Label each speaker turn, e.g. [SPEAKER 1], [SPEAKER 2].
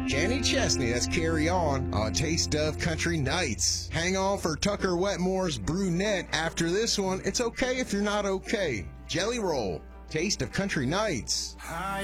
[SPEAKER 1] Kenny Chesney, that's Carry On Taste of Country Nights. Hang on for Tucker Wetmore's Brunette. After this one, it's okay if you're not okay. Jelly Roll, Taste of Country Nights.